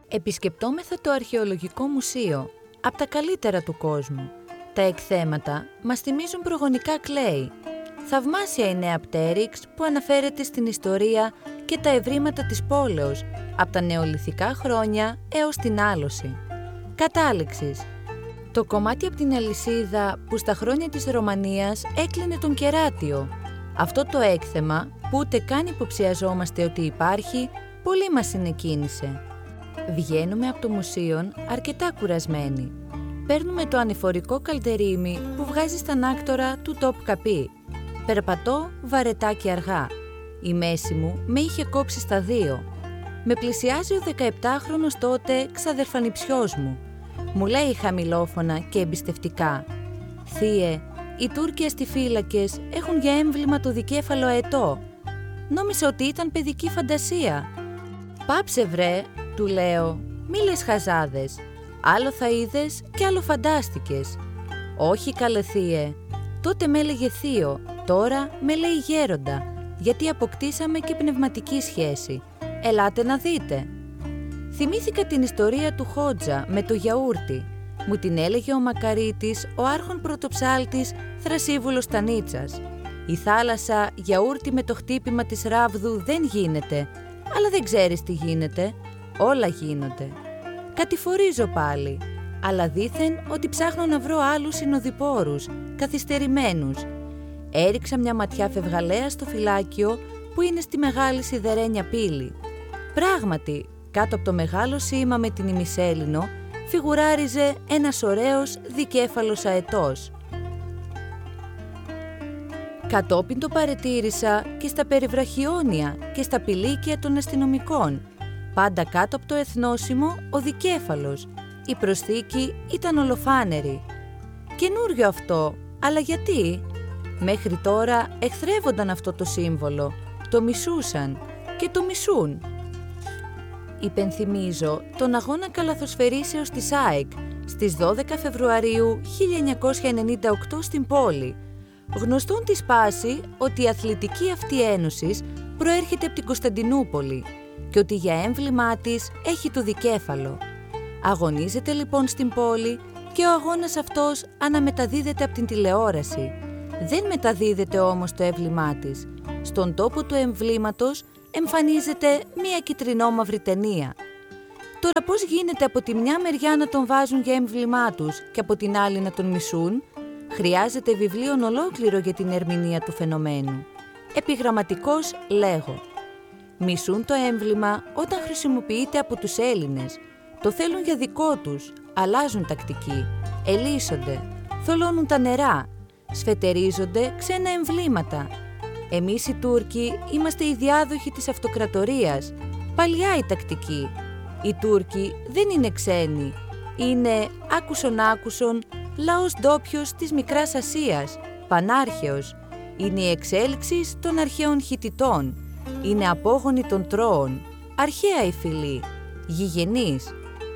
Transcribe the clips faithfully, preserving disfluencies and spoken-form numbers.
Επισκεπτόμεθα το Αρχαιολογικό Μουσείο, από τα καλύτερα του κόσμου. Τα εκθέματα μας θυμίζουν προγονικά κλέη. Θαυμάσια η νέα Πτέριξ που αναφέρεται στην ιστορία και τα ευρήματα της πόλεως, από τα νεολιθικά χρόνια έως την άλωση. Κατάληξης. Το κομμάτι από την αλυσίδα που στα χρόνια της Ρωμανίας έκλεινε τον Κεράτιο. Αυτό το έκθεμα, που ούτε καν υποψιαζόμαστε ότι υπάρχει, πολύ μας συνεκίνησε. Βγαίνουμε από το μουσείο αρκετά κουρασμένοι. Παίρνουμε το ανηφορικό καλτερίμι που βγάζει στα ανάκτορα του Top Καπί. Περπατώ βαρετά και αργά. Η μέση μου με είχε κόψει στα δύο. Με πλησιάζει ο δεκαεπτάχρονος τότε ξαδερφανιψιός μου. Μου λέει χαμηλόφωνα και εμπιστευτικά: «Θείε, οι Τούρκοι αστιφύλακες έχουν για έμβλημα το δικέφαλο αετό. Νόμισα ότι ήταν παιδική φαντασία». «Πάψε βρε», του λέω, «μη λες χαζάδες. Άλλο θα είδες και άλλο φαντάστηκες». «Όχι καλέ θείε. Τότε με έλεγε θείο, τώρα με λέει γέροντα, γιατί αποκτήσαμε και πνευματική σχέση. Ελάτε να δείτε». Θυμήθηκα την ιστορία του Χότζα με το γιαούρτι. Μου την έλεγε ο Μακαρίτης, ο άρχον πρωτοψάλτης Θρασίβουλος Στανίτσας. Η θάλασσα γιαούρτι με το χτύπημα της ράβδου δεν γίνεται, αλλά δεν ξέρεις τι γίνεται. Όλα γίνονται. Κατηφορίζω πάλι, αλλά δήθεν ότι ψάχνω να βρω άλλους συνοδοιπόρους, καθυστερημένους. Έριξα μια ματιά φευγαλέα στο φυλάκιο που είναι στη μεγάλη σιδερένια πύλη. Πράγματι, κάτω από το μεγάλο σήμα με την ημισέλινο, φιγουράριζε ένας ωραίος δικέφαλος αετός. Κατόπιν το παρετήρησα και στα περιβραχιόνια και στα πηλίκια των αστυνομικών. Πάντα κάτω από το εθνόσημο ο δικέφαλος. Η προσθήκη ήταν ολοφάνερη. Καινούριο αυτό, αλλά γιατί? Μέχρι τώρα εχθρεύονταν αυτό το σύμβολο, το μισούσαν και το μισούν. Υπενθυμίζω τον αγώνα καλαθοσφαιρήσεως της ΑΕΚ στις δώδεκα Φεβρουαρίου χίλια εννιακόσια ενενήντα οκτώ στην πόλη. Γνωστόν τη πάση ότι η αθλητική αυτή ένωση προέρχεται από την Κωνσταντινούπολη και ότι για έμβλημά της έχει το δικέφαλο. Αγωνίζεται λοιπόν στην πόλη και ο αγώνας αυτός αναμεταδίδεται από την τηλεόραση. Δεν μεταδίδεται όμως το έμβλημά της. Στον τόπο του εμβλήματος εμφανίζεται μία κιτρινόμαυρη ταινία. Τώρα πώς γίνεται από τη μια μεριά να τον βάζουν για έμβλημά τους και από την άλλη να τον μισούν? Χρειάζεται βιβλίο ολόκληρο για την ερμηνεία του φαινομένου. Επιγραμματικώς λέγω: μισούν το έμβλημα όταν χρησιμοποιείται από τους Έλληνες. Το θέλουν για δικό τους, αλλάζουν τακτική, ελύσονται, θολώνουν τα νερά, σφετερίζονται ξένα εμβλήματα. Εμείς οι Τούρκοι είμαστε οι διάδοχοι της αυτοκρατορίας, παλιά η τακτική. Οι Τούρκοι δεν είναι ξένοι, είναι άκουσον άκουσον λαός ντόπιος της Μικράς Ασίας, πανάρχαιος. Είναι η εξέλιξη των αρχαίων Χιτιτών, είναι απόγονοι των Τρώων, αρχαία η φυλή, γηγενής.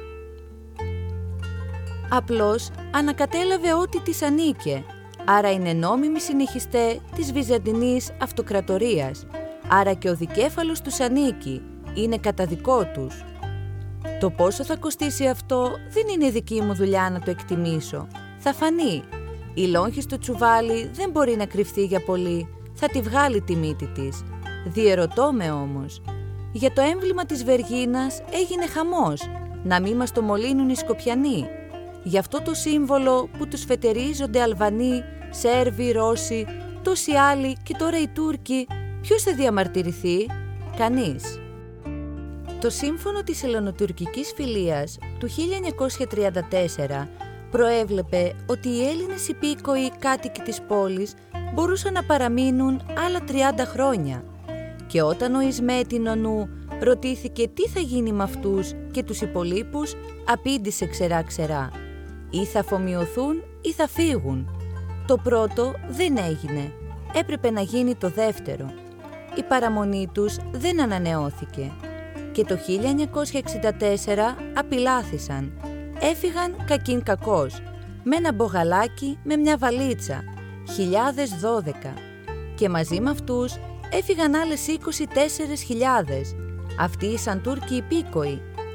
Απλώς ανακατέλαβε ό,τι της ανήκε, άρα είναι νόμιμοι συνεχιστέ της Βυζαντινής Αυτοκρατορίας, άρα και ο δικέφαλος τους ανήκει, είναι κατά δικό τους. Το πόσο θα κοστίσει αυτό δεν είναι δική μου δουλειά να το εκτιμήσω. Θα φανεί. Η λόγχη στο τσουβάλι δεν μπορεί να κρυφθεί για πολύ, θα τη βγάλει τη μύτη της. Διερωτώ με όμως. Για το έμβλημα της Βεργίνας έγινε χαμός, να μη μας το μολύνουν οι Σκοπιανοί. Γι' αυτό το σύμβολο που τους φετερίζονται Αλβανοί, Σέρβοι, Ρώσοι, τόσοι άλλοι και τώρα οι Τούρκοι, ποιος θα διαμαρτυρηθεί? Κανείς. Το σύμφωνο της Ελληνοτουρκικής Φιλίας του χίλια εννιακόσια τριάντα τέσσερα προέβλεπε ότι οι Έλληνες υπήκοοι κάτοικοι της πόλης μπορούσαν να παραμείνουν άλλα τριάντα χρόνια. Και όταν ο Ισμέτη Νονού ρωτήθηκε τι θα γίνει με αυτούς και τους υπολείπους, απήντησε ξερά-ξερά: ή θα αφομοιωθούν ή θα φύγουν. Το πρώτο δεν έγινε. Έπρεπε να γίνει το δεύτερο. Η παραμονή τους δεν ανανεώθηκε. Και το χίλια εννιακόσια εξήντα τέσσερα απειλάθησαν. Έφυγαν κακήν κακός, με ένα μπογαλάκι με μια βαλίτσα, χιλιάδες δώδεκα. Και μαζί με αυτούς έφυγαν άλλες είκοσι τέσσερις χιλιάδες. Αυτοί ήσαν Τούρκοι υπήκοοι.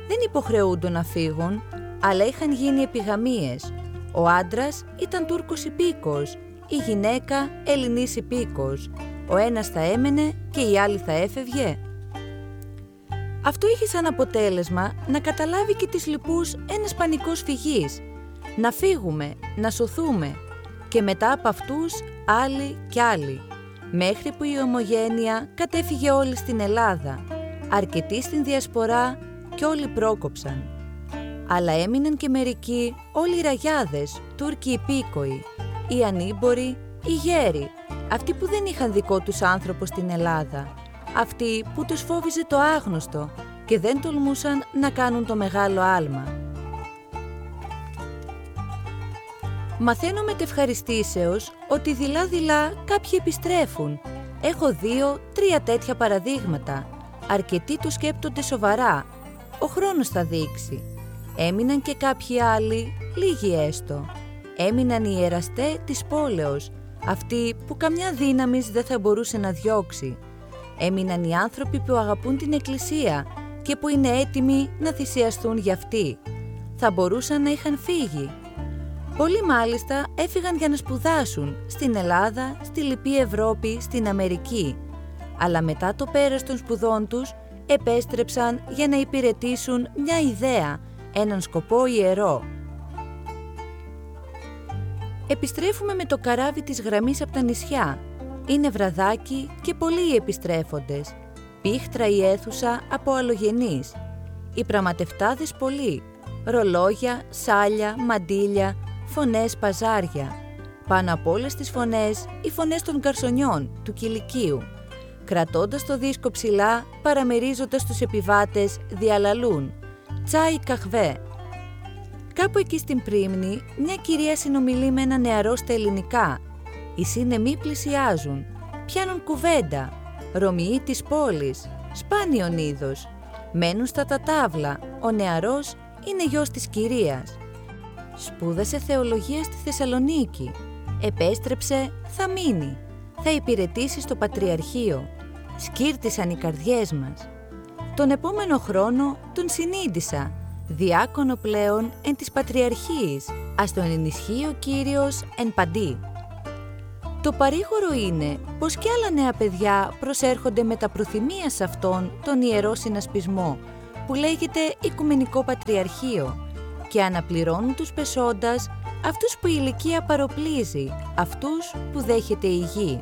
δεν υποχρεούνται να φύγουν, αλλά είχαν γίνει επιγαμίες. Ο άντρας ήταν Τούρκος υπήκοος, η γυναίκα Ελληνής υπήκοος. Ο ένας θα έμενε και η άλλη θα έφευγε. Αυτό είχε σαν αποτέλεσμα να καταλάβει και τις λοιπούς ένας πανικός φυγής. Να φύγουμε, να σωθούμε και μετά από αυτούς άλλοι κι άλλοι, μέχρι που η ομογένεια κατέφυγε όλη στην Ελλάδα, αρκετοί στην διασπορά κι όλοι πρόκοψαν. Αλλά έμειναν και μερικοί όλοι οι ραγιάδες, Τούρκοι υπήκοοι, οι ανήμποροι, οι γέροι, αυτοί που δεν είχαν δικό τους άνθρωπο στην Ελλάδα, αυτοί που τους φόβιζε το άγνωστο και δεν τολμούσαν να κάνουν το μεγάλο άλμα. Μαθαίνω μετευχαριστήσεως ότι δειλά-δειλά κάποιοι επιστρέφουν. Έχω δύο, τρία τέτοια παραδείγματα. Αρκετοί το σκέπτονται σοβαρά. Ο χρόνος θα δείξει. Έμειναν και κάποιοι άλλοι, λίγοι έστω. Έμειναν οι ιεραστές της πόλεως, αυτοί που καμιά δύναμης δεν θα μπορούσε να διώξει. Έμειναν οι άνθρωποι που αγαπούν την Εκκλησία και που είναι έτοιμοι να θυσιαστούν για αυτή. Θα μπορούσαν να είχαν φύγει. Πολλοί μάλιστα έφυγαν για να σπουδάσουν στην Ελλάδα, στη Λυπή Ευρώπη, στην Αμερική. Αλλά μετά το πέρας των σπουδών τους επέστρεψαν για να υπηρετήσουν μια ιδέα, έναν σκοπό ιερό. Επιστρέφουμε με το καράβι της γραμμής από τα νησιά. Είναι βραδάκι και πολλοί οι επιστρέφοντες. Πίχτρα η αίθουσα από αλλογενείς. Οι πραγματευτάδες πολλοί. Ρολόγια, σάλια, μαντίλια, φωνές, παζάρια. Πάνω από όλες τις φωνές, οι φωνές των γκαρσονιών, του κηλικίου. Κρατώντας το δίσκο ψηλά, παραμερίζοντας τους επιβάτες, διαλαλούν «Τσάι καχβέ». Κάπου εκεί στην πρίμνη, μια κυρία συνομιλεί με ένα νεαρό στα ελληνικά. Οι σύννεμοι πλησιάζουν, πιάνουν κουβέντα, Ρωμιοί της πόλης, σπάνιον είδος. Μένουν στα τατάβλα, ο νεαρός είναι γιος της κυρίας. Σπούδασε θεολογία στη Θεσσαλονίκη. Επέστρεψε, θα μείνει. Θα υπηρετήσει στο Πατριαρχείο. Σκύρτησαν οι καρδιές μας. Τον επόμενο χρόνο τον συνήντησα, διάκονο πλέον εν της Πατριαρχίης, ας τον ενισχύει ο Κύριος εν παντί. Το παρήγορο είναι πως κι άλλα νέα παιδιά προσέρχονται με τα προθυμία σε αυτόν τον ιερό συνασπισμό που λέγεται Οικουμενικό Πατριαρχείο και αναπληρώνουν τους πεσόντας αυτούς που η ηλικία παροπλίζει, αυτούς που δέχεται η γη.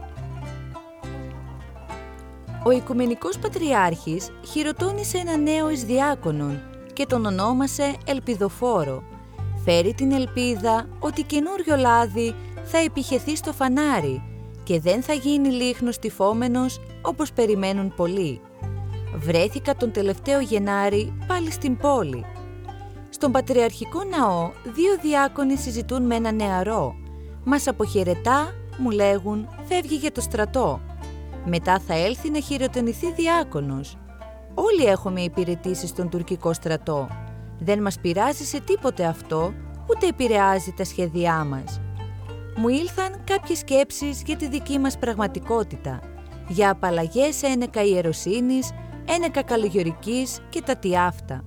Ο Οικουμενικός Πατριάρχης χειροτώνησε ένα νέο εις διάκονον και τον ονόμασε Ελπιδοφόρο. Φέρει την ελπίδα ότι καινούριο λάδι θα επιχεθεί στο φανάρι και δεν θα γίνει λίχνος τυφόμενος όπως περιμένουν πολλοί. Βρέθηκα τον τελευταίο Γενάρη πάλι στην πόλη. Στον Πατριαρχικό Ναό δύο διάκονοι συζητούν με ένα νεαρό. Μας αποχαιρετά, μου λέγουν, φεύγει για το στρατό. Μετά θα έλθει να χειροτονηθεί διάκονος. Όλοι έχουμε υπηρετήσει στον τουρκικό στρατό. Δεν μας πειράζει σε τίποτε αυτό, ούτε επηρεάζει τα σχέδιά μας. Μου ήλθαν κάποιες σκέψεις για τη δική μας πραγματικότητα, για απαλλαγές ένεκα ιεροσύνης, ένεκα καλογιορικής και τα τι αυτά.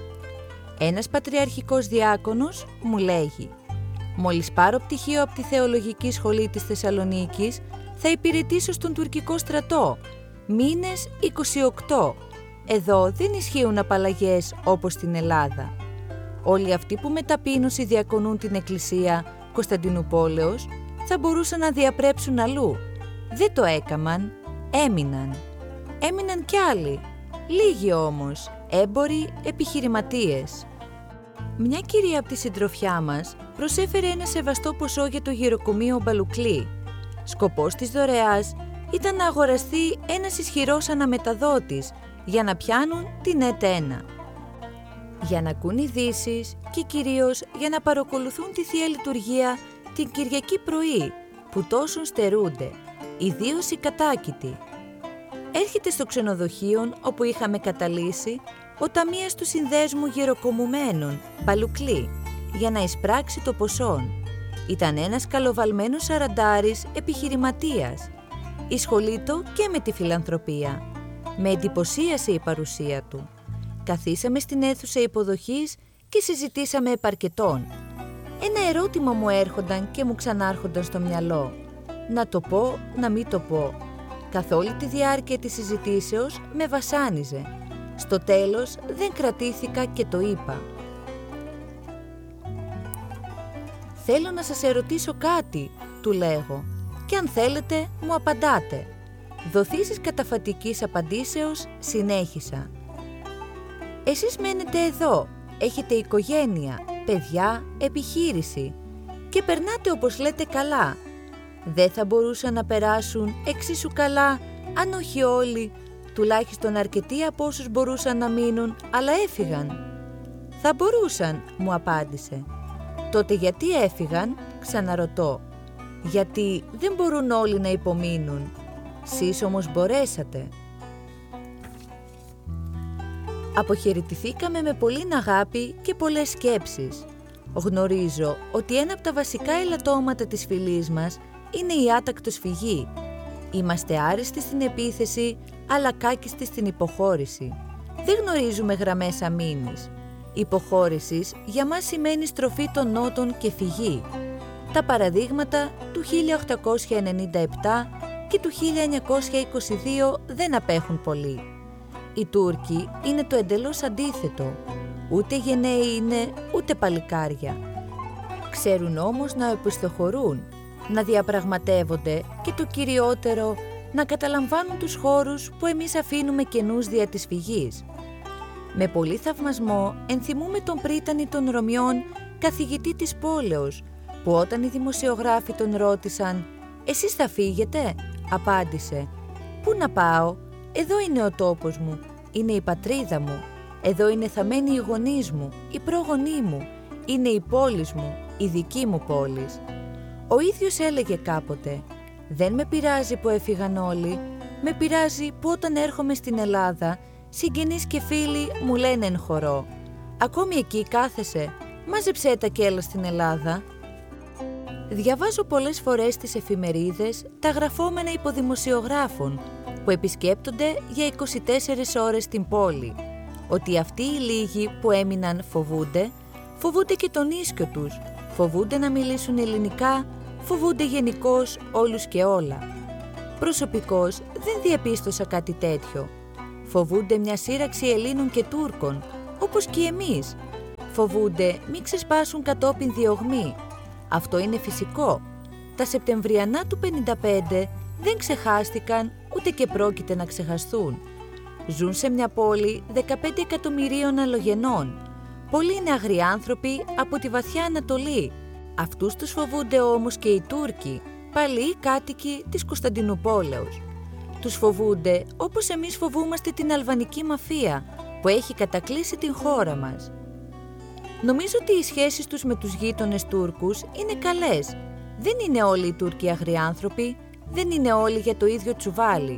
Ένας πατριαρχικός διάκονος μου λέγει «Μόλις πάρω πτυχίο από τη Θεολογική Σχολή της Θεσσαλονίκης, θα υπηρετήσω στον τουρκικό στρατό. Μήνες είκοσι οκτώ. Εδώ δεν ισχύουν απαλλαγές όπως στην Ελλάδα. Όλοι αυτοί που με ταπείνωση διακονούν την Εκκλησία Κωνσταντινουπόλεως θα μπορούσαν να διαπρέψουν αλλού. Δεν το έκαμαν, έμειναν. Έμειναν κι άλλοι, λίγοι όμως, έμποροι, επιχειρηματίες. Μια κυρία από τη συντροφιά μας προσέφερε ένα σεβαστό ποσό για το γυροκομείο Μπαλουκλή. Σκοπός της δωρεάς ήταν να αγοραστεί ένας ισχυρός αναμεταδότης για να πιάνουν την ΕΤ1. Για να ακούν ειδήσεις και κυρίως για να παρακολουθούν τη Θεία Λειτουργία την Κυριακή πρωί που τόσον στερούνται, ιδίως οι κατάκητοι. Έρχεται στο ξενοδοχείο όπου είχαμε καταλύσει ο ταμείας του Συνδέσμου Γεροκομουμένων, Μπαλουκλή, για να εισπράξει το ποσόν. Ήταν ένας καλοβαλμένος σαραντάρης επιχειρηματίας. Εισχολείτο και με τη φιλανθρωπία. Με εντυπωσίασε η παρουσία του. Καθίσαμε στην αίθουσα υποδοχής και συζητήσαμε επαρκετών. Ένα ερώτημα μου έρχονταν και μου ξανάρχονταν στο μυαλό. Να το πω, να μην το πω. Καθ' όλη τη διάρκεια της συζητήσεως με βασάνιζε. Στο τέλος δεν κρατήθηκα και το είπα. «Θέλω να σας ερωτήσω κάτι», του λέγω, «και αν θέλετε μου απαντάτε». Δοθήσεις καταφατικής απαντήσεως συνέχισα. «Εσείς μένετε εδώ, έχετε οικογένεια, παιδιά, επιχείρηση και περνάτε όπως λέτε καλά. Δεν θα μπορούσαν να περάσουν εξίσου καλά, αν όχι όλοι, τουλάχιστον αρκετοί από όσους μπορούσαν να μείνουν, αλλά έφυγαν?» «Θα μπορούσαν», μου απάντησε. «Τότε γιατί έφυγαν?» ξαναρωτώ. «Γιατί δεν μπορούν όλοι να υπομείνουν. Σεις όμως μπορέσατε». Αποχαιρετηθήκαμε με πολλή αγάπη και πολλές σκέψεις. Γνωρίζω ότι ένα από τα βασικά ελαττώματα της φυλής μας είναι η άτακτος φυγή. Είμαστε άριστοι στην επίθεση, αλλά κάκιστοι στην υποχώρηση. Δεν γνωρίζουμε γραμμές αμήνης. Υποχώρησης για μας σημαίνει στροφή των νότων και φυγή. Τα παραδείγματα του χίλια οκτακόσια ενενήντα επτά και του χίλια εννιακόσια είκοσι δύο δεν απέχουν πολύ. Οι Τούρκοι είναι το εντελώς αντίθετο. Ούτε γενναίοι είναι, ούτε παλικάρια. Ξέρουν όμως να οπισθοχωρούν, να διαπραγματεύονται και το κυριότερο, να καταλαμβάνουν τους χώρους που εμείς αφήνουμε κενούς δια της φυγής. Με πολύ θαυμασμό ενθυμούμε τον πρίτανη των Ρωμιών, καθηγητή της πόλεως, που όταν οι δημοσιογράφοι τον ρώτησαν «Εσείς θα φύγετε?» απάντησε «Πού να πάω? Εδώ είναι ο τόπος μου, είναι η πατρίδα μου, εδώ είναι θαμένοι οι γονείς μου, οι πρόγονοί μου, είναι η πόλη μου, η δική μου πόλη». Ο ίδιος έλεγε κάποτε «Δεν με πειράζει που έφυγαν όλοι, με πειράζει που όταν έρχομαι στην Ελλάδα, συγγενείς και φίλοι μου λένε εν χορό «Ακόμη εκεί κάθεσαι, μάζεψέ τα κι έλα στην Ελλάδα». Διαβάζω πολλές φορές στις εφημερίδες τα γραφόμενα υποδημοσιογράφων που επισκέπτονται για είκοσι τέσσερις ώρες την πόλη, ότι αυτοί οι λίγοι που έμειναν φοβούνται, φοβούνται και τον ίσκιο τους, φοβούνται να μιλήσουν ελληνικά, φοβούνται γενικώς όλους και όλα. Προσωπικώς δεν διαπίστωσα κάτι τέτοιο. Φοβούνται μια σύραξη Ελλήνων και Τούρκων, όπως και εμείς. Φοβούνται μην ξεσπάσουν κατόπιν διωγμοί. Αυτό είναι φυσικό. Τα Σεπτεμβριανά του πενήντα πέντε δεν ξεχάστηκαν ούτε και πρόκειται να ξεχαστούν. Ζουν σε μια πόλη δεκαπέντε εκατομμυρίων αλλογενών. Πολλοί είναι αγριάνθρωποι από τη βαθιά Ανατολή. Αυτούς τους φοβούνται όμως και οι Τούρκοι, παλιοί κάτοικοι της Κωνσταντινουπόλεως. Τους φοβούνται όπως εμείς φοβούμαστε την αλβανική μαφία που έχει κατακλείσει την χώρα μας. Νομίζω ότι οι σχέσεις τους με τους γείτονες Τούρκους είναι καλές. Δεν είναι όλοι οι Τούρκοι αγριάνθρωποι, δεν είναι όλοι για το ίδιο τσουβάλι.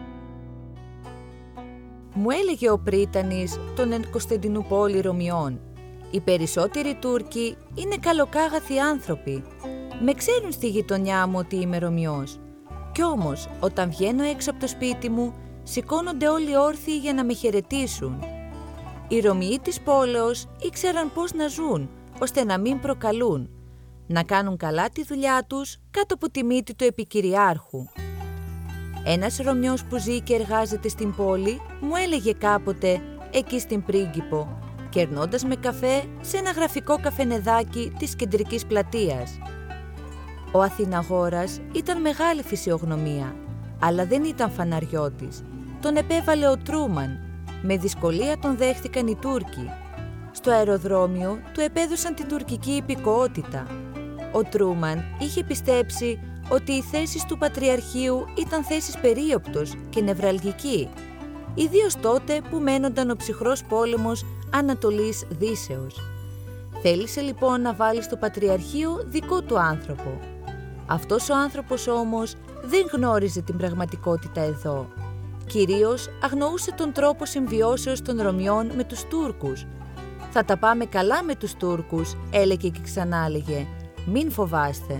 Μου έλεγε ο πρίτανης των εν Κωνσταντινούπολη Ρωμιών. Οι περισσότεροι Τούρκοι είναι καλοκάγαθοι άνθρωποι. Με ξέρουν στη γειτονιά μου ότι είμαι Ρωμιός. Κι όμως, όταν βγαίνω έξω από το σπίτι μου, σηκώνονται όλοι όρθιοι για να με χαιρετήσουν. Οι Ρωμιοί της πόλεως ήξεραν πώς να ζουν, ώστε να μην προκαλούν. Να κάνουν καλά τη δουλειά τους κάτω από τη μύτη του επικυριάρχου. Ένας Ρωμιός που ζει και εργάζεται στην πόλη μου έλεγε κάποτε, εκεί στην Πρίγκιπο, κερνώντας με καφέ σε ένα γραφικό καφενεδάκι της κεντρικής πλατείας. Ο Αθηναγόρας ήταν μεγάλη φυσιογνωμία, αλλά δεν ήταν φαναριώτης. Τον επέβαλε ο Τρούμαν. Με δυσκολία τον δέχτηκαν οι Τούρκοι. Στο αεροδρόμιο του επέδωσαν την τουρκική υπηκοότητα. Ο Τρούμαν είχε πιστέψει ότι οι θέσεις του Πατριαρχείου ήταν θέσεις περίοπτος και νευραλγική, ιδίως τότε που μένονταν ο ψυχρός πόλεμος Ανατολής Δύσεως. Θέλησε λοιπόν να βάλει στο Πατριαρχείο δικό του άνθρωπο. Αυτός ο άνθρωπος όμως δεν γνώριζε την πραγματικότητα εδώ. Κυρίως αγνοούσε τον τρόπο συμβιώσεως των Ρωμιών με τους Τούρκους. «Θα τα πάμε καλά με τους Τούρκους», έλεγε και ξανάλεγε, «μην φοβάστε».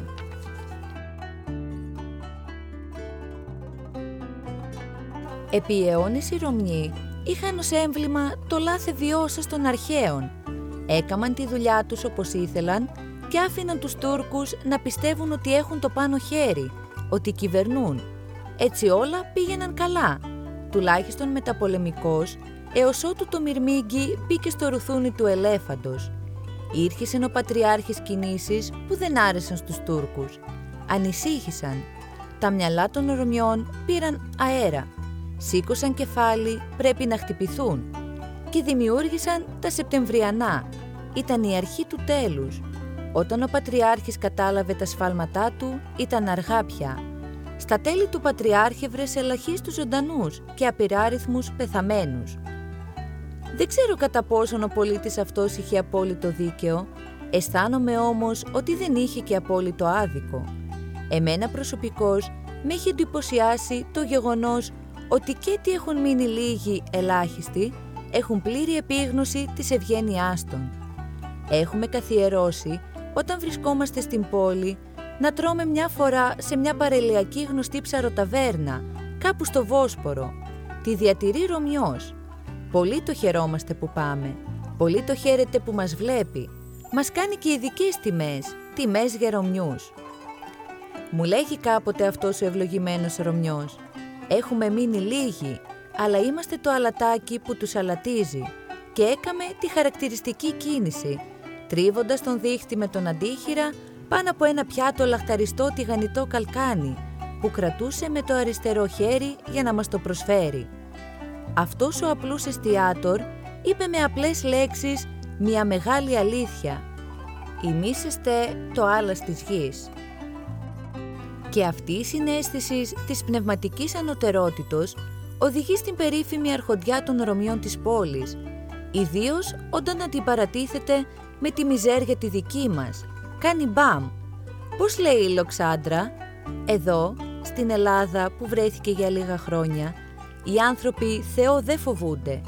Επί αιώνες οι Ρωμιοί είχαν ως έμβλημα το λάθε βιώσας των αρχαίων. Έκαμαν τη δουλειά τους όπως ήθελαν και άφηναν τους Τούρκους να πιστεύουν ότι έχουν το πάνω χέρι, ότι κυβερνούν. Έτσι όλα πήγαιναν καλά, τουλάχιστον μεταπολεμικώς, έως ότου το μυρμήγκι μπήκε στο ρουθούνι του ελέφαντος. Ήρχισεν ο πατριάρχης κινήσεις που δεν άρεσαν στους Τούρκους. Ανησύχησαν. Τα μυαλά των Ρωμιών πήραν αέρα. Σήκωσαν κεφάλι, πρέπει να χτυπηθούν. Και δημιούργησαν τα Σεπτεμβριανά. Ήταν η αρχή του τέλους. Όταν ο πατριάρχης κατάλαβε τα σφάλματά του, ήταν αργά πια. Στα τέλη του πατριάρχη βρες ελαχίστους ζωντανούς και απειράριθμους πεθαμένους. Δεν ξέρω κατά πόσον ο πολίτης αυτός είχε απόλυτο δίκαιο, αισθάνομαι όμως ότι δεν είχε και απόλυτο άδικο. Εμένα προσωπικώς με έχει εντυπωσιάσει το γεγονός ότι και τι έχουν μείνει λίγοι ελάχιστοι, έχουν πλήρη επίγνωση της ευγένειάς των. Έχουμε καθιερώσει, όταν βρισκόμαστε στην πόλη, να τρώμε μια φορά σε μια παρελιακή γνωστή ψαροταβέρνα, κάπου στο Βόσπορο. Τη διατηρεί Ρωμιός. Πολύ το χαιρόμαστε που πάμε. Πολύ το χαίρεται που μας βλέπει. Μας κάνει και ειδικές τιμές, τιμές για Ρωμιούς. Μου λέγει κάποτε αυτός ο ευλογημένος Ρωμιός: «Έχουμε μείνει λίγοι, αλλά είμαστε το αλατάκι που τους αλατίζει». Και έκαμε τη χαρακτηριστική κίνηση, τρίβοντας τον δίχτυ με τον αντίχειρα πάνω από ένα πιάτο λαχταριστό τηγανιτό καλκάνι, που κρατούσε με το αριστερό χέρι για να μας το προσφέρει. Αυτός ο απλούς εστιάτορ είπε με απλές λέξεις μια μεγάλη αλήθεια: «Ημίσεστε το άλας της γης». Και αυτή η συναίσθηση της πνευματικής ανωτερότητος οδηγεί στην περίφημη αρχοντιά των Ρωμιών της πόλης, ιδίως όταν αντιπαρατίθεται με τη μιζέρια τη δική μας. Κάνει μπαμ. Πώς λέει η Λοξάντρα? Εδώ, στην Ελλάδα που βρέθηκε για λίγα χρόνια, οι άνθρωποι Θεό δεν φοβούνται.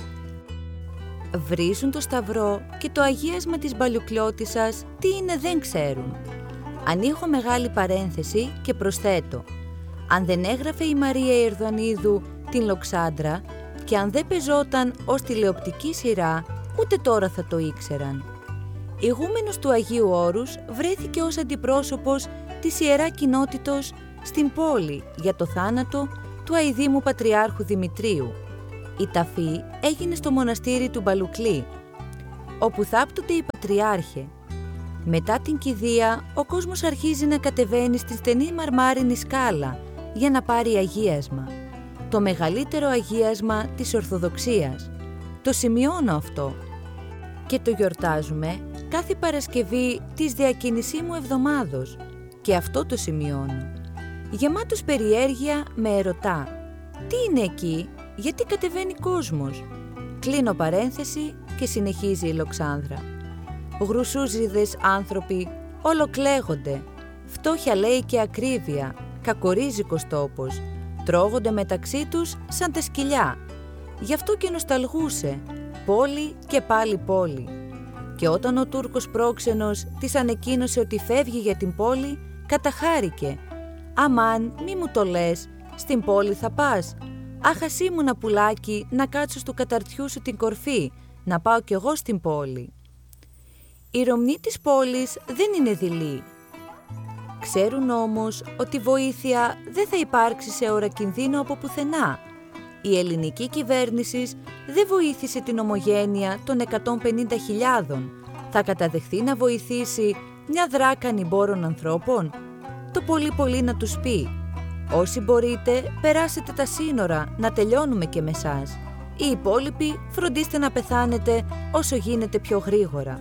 Βρίζουν το σταυρό και το αγίασμα της μπαλιουκλιώτισσας τι είναι δεν ξέρουν. Ανοίγω μεγάλη παρένθεση και προσθέτω: αν δεν έγραφε η Μαρία Ιερδονίδου την Λοξάντρα και αν δεν πεζόταν ως τηλεοπτική σειρά, ούτε τώρα θα το ήξεραν. Ηγούμενος του Αγίου Όρους βρέθηκε ως αντιπρόσωπος της Ιερά Κοινότητος στην πόλη για το θάνατο του αηδήμου Πατριάρχου Δημητρίου. Η ταφή έγινε στο μοναστήρι του Μπαλουκλή, όπου θάπτονται οι Πατριάρχε. Μετά την κηδεία, ο κόσμος αρχίζει να κατεβαίνει στη στενή μαρμάρινη σκάλα για να πάρει αγίασμα. Το μεγαλύτερο αγίασμα της Ορθοδοξίας. Το σημειώνω αυτό. Και το γιορτάζουμε κάθε Παρασκευή της διακινησίμου εβδομάδος. Και αυτό το σημειώνω. Γεμάτος περιέργεια με ερωτά. Τι είναι εκεί, γιατί κατεβαίνει κόσμος? Κλείνω παρένθεση και συνεχίζει η Λοξάνδρα. Γρουσούζιδες άνθρωποι όλο κλαίγονται. Φτώχεια λέει και ακρίβεια. Κακορίζικος τόπος. Τρώγονται μεταξύ τους σαν τα σκυλιά. Γι' αυτό και νοσταλγούσε. Πόλη και πάλι πόλη. Και όταν ο Τούρκος πρόξενος της ανεκοίνωσε ότι φεύγει για την πόλη, καταχάρηκε. «Αμάν, μη μου το λες, στην πόλη θα πας? Αχ, ας ήμουνα πουλάκι να κάτσω στο καταρτιού σου την κορφή, να πάω κι εγώ στην πόλη». Οι Ρωμνοί της πόλης δεν είναι δειλοί. Ξέρουν όμως ότι βοήθεια δεν θα υπάρξει σε ώρα κινδύνου από πουθενά. Η ελληνική κυβέρνηση δεν βοήθησε την ομογένεια των εκατόν πενήντα χιλιάδων. Θα καταδεχθεί να βοηθήσει μια δράκανη μπόρων ανθρώπων? Το πολύ πολύ να τους πει: όσοι μπορείτε, περάσετε τα σύνορα, να τελειώνουμε και με εσάς. Οι υπόλοιποι φροντίστε να πεθάνετε όσο γίνεται πιο γρήγορα.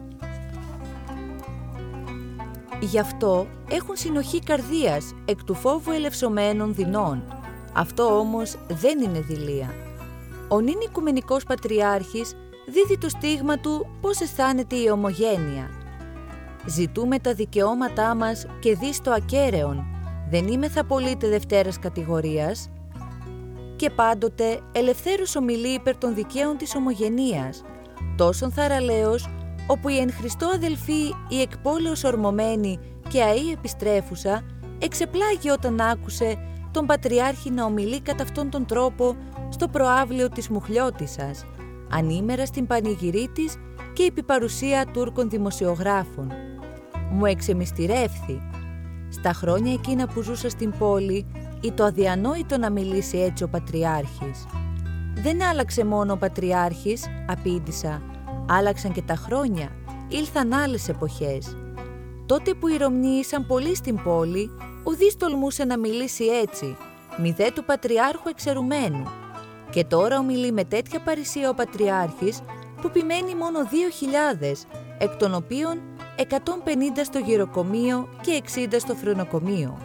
Γι' αυτό έχουν συνοχή καρδίας εκ του φόβου ελευσομένων δεινών. Αυτό όμως δεν είναι δειλία. Ο νυν Οικουμενικός Πατριάρχης δίδει το στίγμα του πώς αισθάνεται η ομογένεια. Ζητούμε τα δικαιώματά μας και δις το ακέραιον. Δεν είμαι θα πολίτε δευτέρας κατηγορίας. Και πάντοτε ελευθέρως ομιλεί υπέρ των δικαίων της ομογενείας. Τόσον θαραλέος, όπου η εν Χριστώ αδελφή, η εκπόλεως ορμωμένη και αή επιστρέφουσα, εξεπλάγει όταν άκουσε τον Πατριάρχη να ομιλεί κατά αυτόν τον τρόπο στο προαύλιο της Μουχλιώτισσας, ανήμερα στην πανηγυρή της και επί παρουσία Τούρκων δημοσιογράφων. Μου εξεμυστηρεύθη. Στα χρόνια εκείνα που ζούσα στην πόλη, ή το αδιανόητο να μιλήσει έτσι ο Πατριάρχης. «Δεν άλλαξε μόνο ο Πατριάρχης», απήντησα, «άλλαξαν και τα χρόνια, ήλθαν άλλες εποχές. Τότε που οι Ρωμνοί ήσαν πολλοί στην πόλη, ουδής τολμούσε να μιλήσει έτσι, μη δε του Πατριάρχου εξαιρουμένου. Και τώρα ομιλεί με τέτοια παρησία ο Πατριάρχης, που ποιμένει μόνο δύο χιλιάδες, εκ των οποίων εκατόν πενήντα στο γυροκομείο και εξήντα στο φρονοκομείο».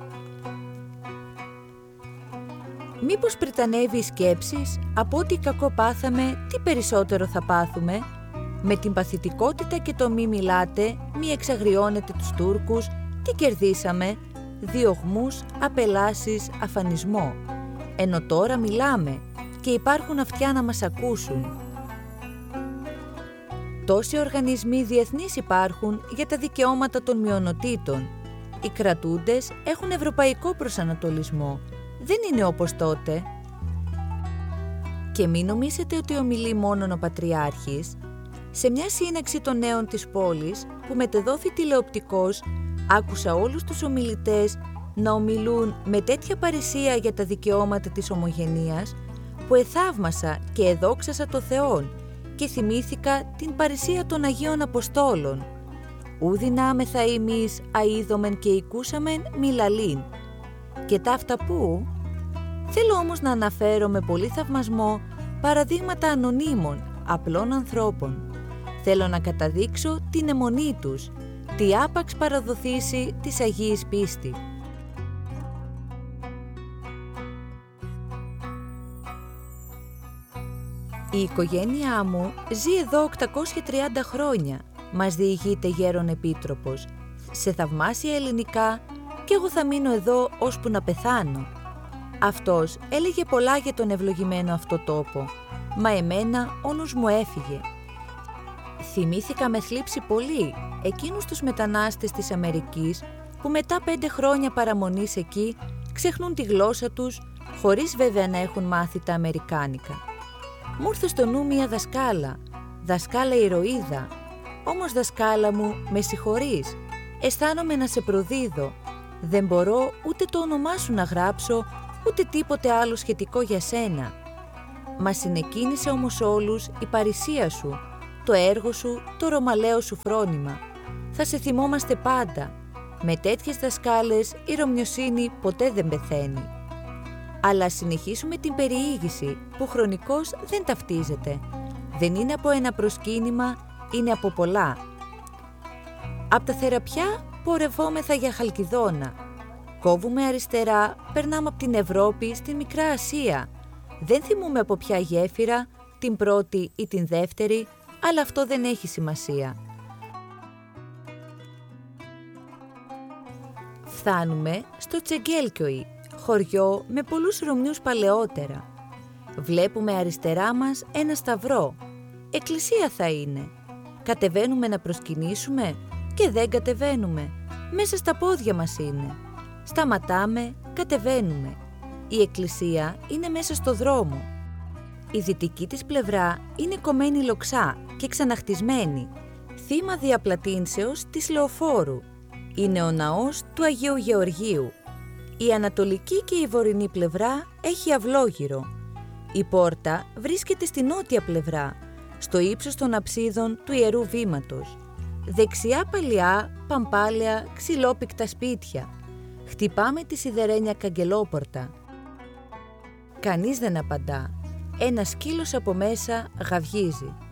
Μήπως πριτανεύει οι σκέψεις, από ό,τι κακό πάθαμε, τι περισσότερο θα πάθουμε? Με την παθητικότητα και το μη μιλάτε, μη εξαγριώνετε τους Τούρκους, τι κερδίσαμε? Διωγμούς, απελάσεις, αφανισμό. Ενώ τώρα μιλάμε και υπάρχουν αυτιά να μας ακούσουν. Τόσοι οργανισμοί διεθνείς υπάρχουν για τα δικαιώματα των μειονοτήτων. Οι κρατούντες έχουν ευρωπαϊκό προσανατολισμό. Δεν είναι όπως τότε. Και μην νομίσετε ότι ομιλεί μόνον ο Πατριάρχης. Σε μια σύναξη των νέων της πόλης, που μετεδόθη τηλεοπτικώς, άκουσα όλους τους ομιλητές να ομιλούν με τέτοια παρησία για τα δικαιώματα της ομογενείας, που εθαύμασα και εδόξασα το Θεόν και θυμήθηκα την παρησία των Αγίων Αποστόλων. «Ου δυνάμεθα εμείς αείδομεν και οικούσαμεν μη λαλήν». Και ταύτα πού? Θέλω όμως να αναφέρω με πολύ θαυμασμό παραδείγματα ανωνύμων, απλών ανθρώπων. Θέλω να καταδείξω την αιμονή τους, τι άπαξ παραδοθήσει της Αγίης πίστη. Η οικογένειά μου ζει εδώ οκτακόσια τριάντα χρόνια, μας διηγείται γέρον επίτροπος, σε θαυμάσια ελληνικά, και εγώ θα μείνω εδώ ώσπου να πεθάνω. Αυτός έλεγε πολλά για τον ευλογημένο αυτό τόπο, μα εμένα ο νους μου έφυγε. Θυμήθηκα με θλίψη πολύ εκείνους τους μετανάστες της Αμερικής που μετά πέντε χρόνια παραμονής εκεί ξεχνούν τη γλώσσα τους, χωρίς βέβαια να έχουν μάθει τα αμερικάνικα. Μου ήρθε στο νου μια δασκάλα, δασκάλα ηρωίδα. Όμως δασκάλα μου, με συγχωρείς, αισθάνομαι να σε προδίδω. Δεν μπορώ ούτε το όνομά σου να γράψω, ούτε τίποτε άλλο σχετικό για σένα. Μας συνεκίνησε όμως όλους η παρησία σου, το έργο σου, το ρωμαλαίο σου φρόνημα. Θα σε θυμόμαστε πάντα. Με τέτοιες δασκάλες η ρωμιοσύνη ποτέ δεν πεθαίνει. Αλλά συνεχίσουμε την περιήγηση που χρονικώς δεν ταυτίζεται. Δεν είναι από ένα προσκύνημα, είναι από πολλά. Απ' τα Θεραπιά πορευόμεθα για Χαλκιδόνα. Κόβουμε αριστερά, περνάμε από την Ευρώπη στην Μικρά Ασία. Δεν θυμούμε από ποια γέφυρα, την πρώτη ή την δεύτερη, αλλά αυτό δεν έχει σημασία. Φτάνουμε στο Τσεγγέλκιοι, χωριό με πολλούς Ρωμιούς παλαιότερα. Βλέπουμε αριστερά μας ένα σταυρό. Εκκλησία θα είναι. Κατεβαίνουμε να προσκυνήσουμε και δεν κατεβαίνουμε. Μέσα στα πόδια μας είναι. Σταματάμε, κατεβαίνουμε. Η εκκλησία είναι μέσα στο δρόμο. Η δυτική της πλευρά είναι κομμένη λοξά και ξαναχτισμένη. Θύμα διαπλατήνσεως της Λεωφόρου. Είναι ο ναός του Αγίου Γεωργίου. Η ανατολική και η βορεινή πλευρά έχει αυλόγυρο. Η πόρτα βρίσκεται στη νότια πλευρά, στο ύψος των αψίδων του Ιερού Βήματος. Δεξιά παλιά, παμπάλαια, ξυλόπικτα σπίτια. Χτυπάμε τη σιδερένια καγκελόπορτα. Κανείς δεν απαντά. Ένα σκύλος από μέσα γαυγίζει.